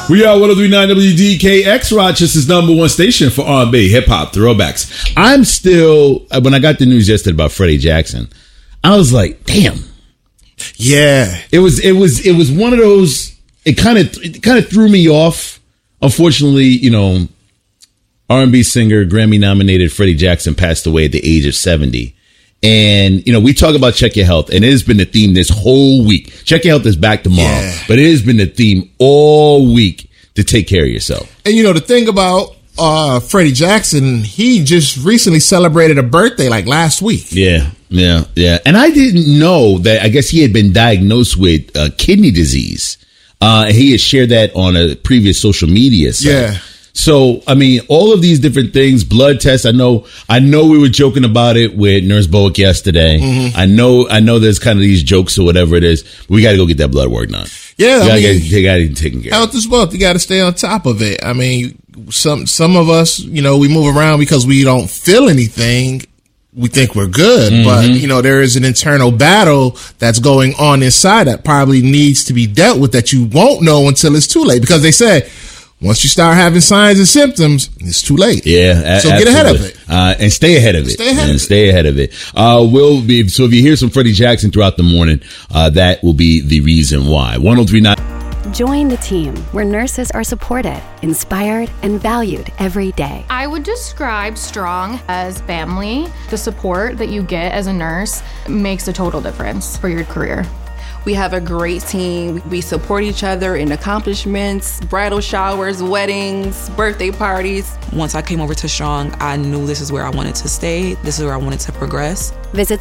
We are 103.9 WDKX, Rochester's #1 station for R&B, hip-hop, throwbacks. I'm still, when I got the news yesterday about Freddie Jackson, I was like, damn. Yeah. It was one of those, it kind of threw me off. Unfortunately, you know, R&B singer, Grammy-nominated Freddie Jackson passed away at the age of 70. And, you know, we talk about check your health, and it has been the theme this whole week. Check your health is back tomorrow, but it has been the theme all week to take care of yourself. And, you know, the thing about Freddie Jackson, he just recently celebrated a birthday like last week. Yeah. And I didn't know that, I guess he had been diagnosed with kidney disease. He had shared that on a previous social media site. Yeah. So, I mean, all of these different things, blood tests. I know we were joking about it with Nurse Bowick yesterday. Mm-hmm. I know there's kind of these jokes or whatever it is. We got to go get that blood work done. Yeah. You got to get taken care of. Health is wealth. You got to stay on top of it. I mean, some of us, you know, we move around because we don't feel anything. We think we're good, but, you know, there is an internal battle that's going on inside that probably needs to be dealt with that you won't know until it's too late, because they say, once you start having signs and symptoms, it's too late. Yeah, so get ahead of it and stay ahead of it. Stay ahead of it. So if you hear some Freddie Jackson throughout the morning, that will be the reason why. 103.9. Join the team where nurses are supported, inspired, and valued every day. I would describe Strong as family. The support that you get as a nurse makes a total difference for your career. We have a great team. We support each other in accomplishments, bridal showers, weddings, birthday parties. Once I came over to Strong, I knew this is where I wanted to stay. This is where I wanted to progress. Visit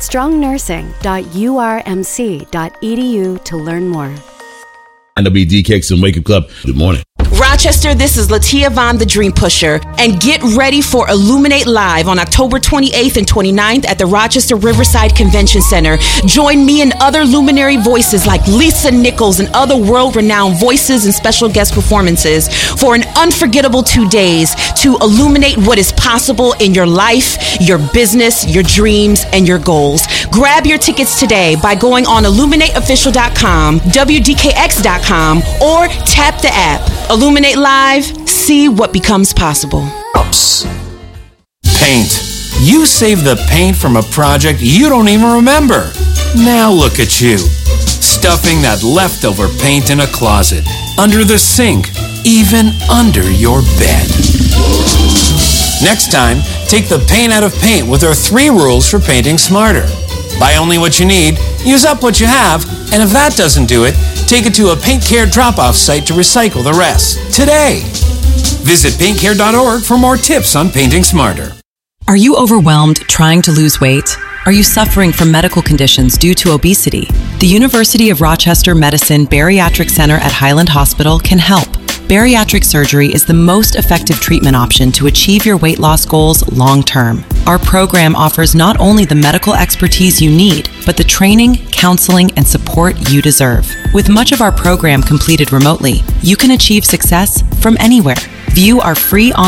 strongnursing.urmc.edu to learn more. WDKX and Wake Up Club. Good morning. Rochester, this is Latia Vaughn, the Dream Pusher, and get ready for Illuminate Live on October 28th and 29th at the Rochester Riverside Convention Center. Join me and other luminary voices like Lisa Nichols and other world-renowned voices and special guest performances for an unforgettable 2 days to illuminate what is possible in your life, your business, your dreams, and your goals. Grab your tickets today by going on illuminateofficial.com, WDKX.com, or tap the app. Illuminate Live, see what becomes possible. Paint. You saved the paint from a project you don't even remember. Now look at you, stuffing that leftover paint in a closet, under the sink, even under your bed. Next time, take the paint out of paint with our 3 rules for painting smarter. Buy only what you need, use up what you have, and if that doesn't do it, take it to a Paint Care drop-off site to recycle the rest. Today. Visit paintcare.org for more tips on painting smarter. Are you overwhelmed trying to lose weight? Are you suffering from medical conditions due to obesity? The University of Rochester Medicine Bariatric Center at Highland Hospital can help. Bariatric surgery is the most effective treatment option to achieve your weight loss goals long-term. Our program offers not only the medical expertise you need, but the training, counseling, and support you deserve. With much of our program completed remotely, you can achieve success from anywhere. View our free